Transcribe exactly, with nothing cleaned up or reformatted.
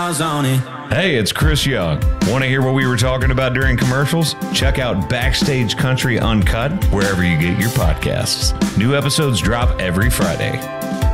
stars on it. Hey, it's Chris Young. Want to hear what we were talking about during commercials? Check out Backstage Country Uncut wherever you get your podcasts. New episodes drop every Friday.